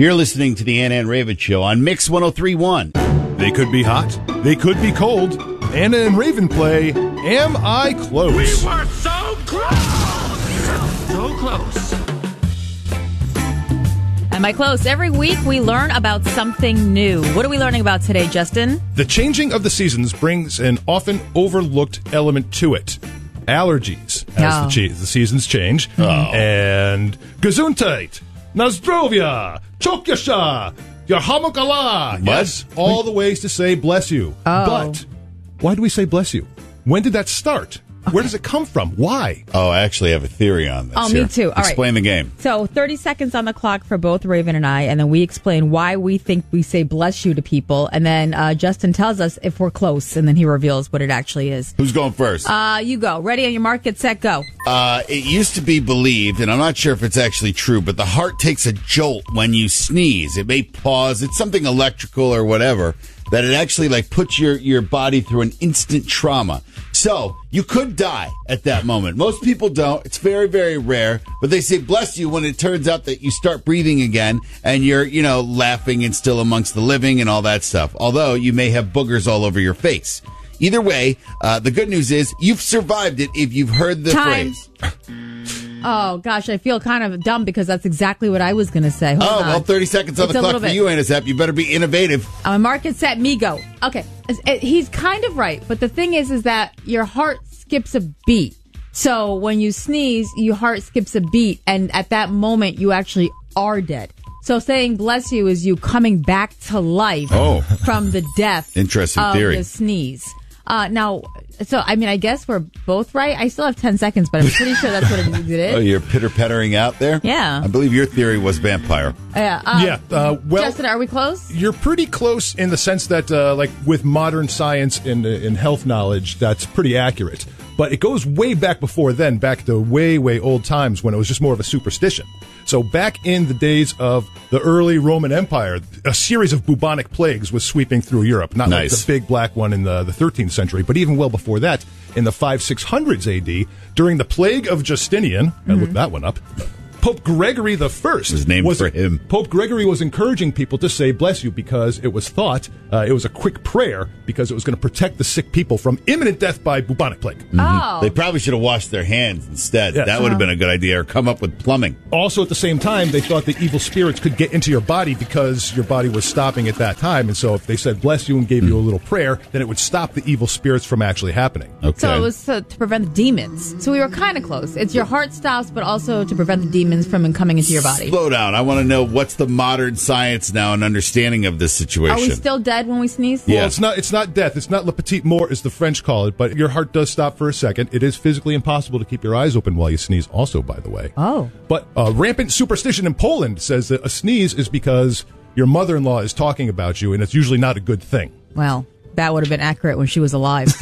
You're listening to the Anna and Raven Show on Mix 103.1. They could be hot. They could be cold. Anna and Raven play Am I Close? We were so close! So close. Am I close? Every week we learn about something new. What are we learning about today, Justin? The changing of the seasons brings an often overlooked element to it. Allergies as the seasons change. And Gesundheit, Nazdrovia, Chokyasha, Yarhamukala. Yes, all the ways to say bless you. But why do we say bless you? When did that start? Where does it come from? Why? Oh, I actually have a theory on this. Oh, me too. All Explain the game. So 30 seconds on the clock for both Raven and I, and then we explain why we think we say bless you to people, and then Justin tells us if we're close, and then he reveals what it actually is. Who's going first? You go. Ready on your mark, get set, go. It used to be believed, and I'm not sure if it's actually true, but the heart takes a jolt when you sneeze. It may pause. It's something electrical or whatever, that it actually puts your body through an instant trauma. So you could die at that moment. Most people don't. It's very, very rare. But they say bless you when it turns out that you start breathing again and you're, laughing and still amongst the living and all that stuff. Although you may have boogers all over your face. Either way, the good news is you've survived it if you've heard the phrase. Oh, gosh, I feel kind of dumb because that's exactly what I was going to say. Hold on. 30 seconds on the clock for you, Anna Zapp. You better be innovative. Mark it, set, me, go. Okay, he's kind of right, but the thing is that your heart skips a beat. So when you sneeze, your heart skips a beat, and at that moment, you actually are dead. So saying bless you is you coming back to life from the death Interesting of theory. the sneeze. I guess we're both right. I still have 10 seconds, but I'm pretty sure that's what it is. Oh, you're pitter-pattering out there? Yeah. I believe your theory was vampire. Justin, are we close? You're pretty close in the sense that, with modern science and in health knowledge, that's pretty accurate. But it goes way back before then, back to way, way old times when it was just more of a superstition. So back in the days of the early Roman Empire, a series of bubonic plagues was sweeping through Europe. Not like the big black one in the 13th century, but even well before that, in the 500-600s AD, during the plague of Justinian, I looked that one up, Pope Gregory the First was named for him. Pope Gregory was encouraging people to say bless you because it was thought it was a quick prayer because it was going to protect the sick people from imminent death by bubonic plague. Mm-hmm. Oh. They probably should have washed their hands instead. Yes. That would have been a good idea, or come up with plumbing. Also, at the same time, they thought that evil spirits could get into your body because your body was stopping at that time. And so if they said bless you and gave you a little prayer, then it would stop the evil spirits from actually happening. Okay. So it was to prevent the demons. So we were kind of close. It's your heart stops, but also to prevent the demons from coming into your body. Slow down. I want to know what's the modern science now and understanding of this situation. Are we still dead when we sneeze? Yeah. Well, it's not death. It's not le petit mort, as the French call it, but your heart does stop for a second. It is physically impossible to keep your eyes open while you sneeze also, by the way. Oh. But rampant superstition in Poland says that a sneeze is because your mother-in-law is talking about you, and it's usually not a good thing. Well, that would have been accurate when she was alive.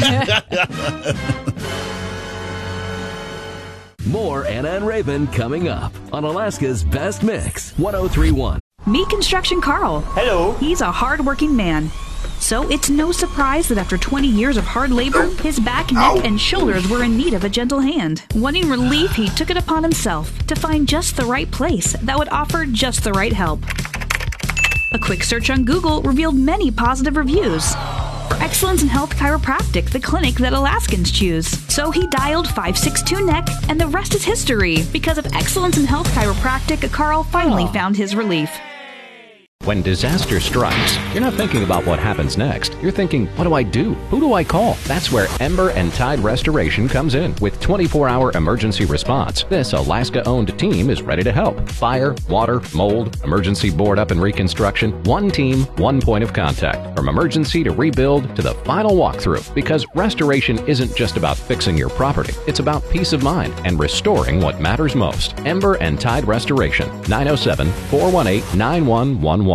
More Anna and Raven coming up on Alaska's Best Mix, 103.1. Meet Construction Carl. Hello. He's a hard-working man. So it's no surprise that after 20 years of hard labor, his back, neck, and shoulders were in need of a gentle hand. Wanting relief, he took it upon himself to find just the right place that would offer just the right help. A quick search on Google revealed many positive reviews. For excellence in health chiropractic, the clinic that Alaskans choose. So he dialed 562-NECK, and the rest is history. Because of excellence in health chiropractic, Carl finally found his relief. When disaster strikes, you're not thinking about what happens next. You're thinking, what do I do? Who do I call? That's where Ember and Tide Restoration comes in. With 24-hour emergency response, this Alaska-owned team is ready to help. Fire, water, mold, emergency board up and reconstruction. One team, one point of contact. From emergency to rebuild to the final walkthrough. Because restoration isn't just about fixing your property. It's about peace of mind and restoring what matters most. Ember and Tide Restoration. 907-418-9111.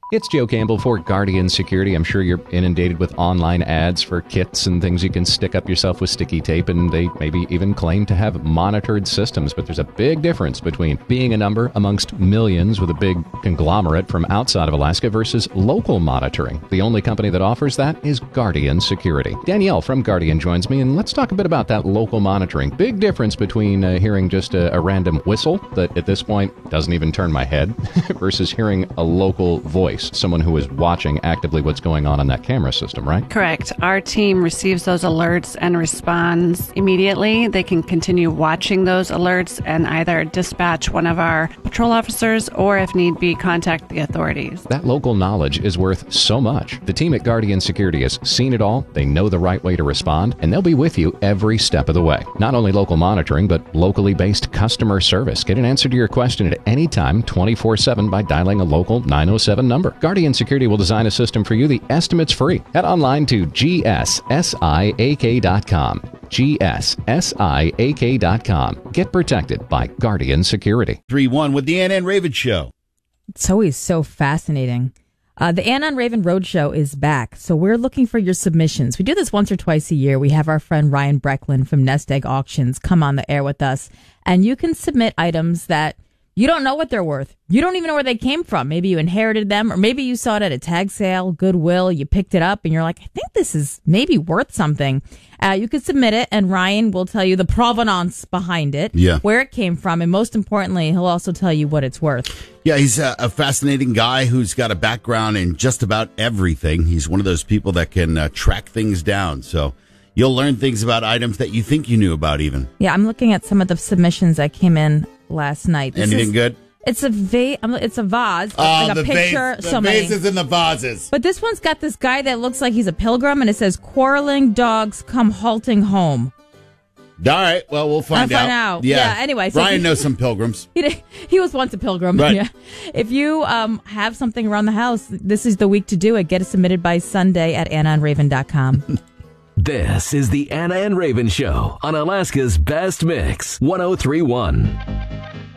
It's Joe Campbell for Guardian Security. I'm sure you're inundated with online ads for kits and things you can stick up yourself with sticky tape, and they maybe even claim to have monitored systems. But there's a big difference between being a number amongst millions with a big conglomerate from outside of Alaska versus local monitoring. The only company that offers that is Guardian Security. Danielle from Guardian joins me, and let's talk a bit about that local monitoring. Big difference between hearing just a random whistle that at this point doesn't even turn my head versus hearing a local voice. Someone who is watching actively what's going on that camera system, right? Correct. Our team receives those alerts and responds immediately. They can continue watching those alerts and either dispatch one of our patrol officers or, if need be, contact the authorities. That local knowledge is worth so much. The team at Guardian Security has seen it all. They know the right way to respond, and they'll be with you every step of the way. Not only local monitoring, but locally based customer service. Get an answer to your question at any time, 24/7, by dialing a local 907 number. Guardian Security will design a system for you. The estimate's free. Head online to gssiak.com. gssiak.com. Get protected by Guardian Security. 3-1 with the Ann and Raven Show. It's always so fascinating. The Ann on Raven Roadshow is back, so we're looking for your submissions. We do this once or twice a year. We have our friend Ryan Brecklin from Nest Egg Auctions come on the air with us, and you can submit items that you don't know what they're worth. You don't even know where they came from. Maybe you inherited them, or maybe you saw it at a tag sale, Goodwill, you picked it up, and you're like, I think this is maybe worth something. You could submit it, and Ryan will tell you the provenance behind it, where it came from, and most importantly, he'll also tell you what it's worth. Yeah, he's a fascinating guy who's got a background in just about everything. He's one of those people that can track things down, so you'll learn things about items that you think you knew about even. Yeah, I'm looking at some of the submissions that came in last night. Anything good? It's a vase. It's a vase. Like a picture. The vases and the vases. But this one's got this guy that looks like he's a pilgrim, and it says, "Quarreling dogs come halting home." All right. Well, we'll find out. Yeah. Anyway, so Ryan knows some pilgrims. He was once a pilgrim. Right. Yeah. If you have something around the house, this is the week to do it. Get it submitted by Sunday at AnnaandRaven.com. This is the Anna and Raven Show on Alaska's Best Mix, 103.1.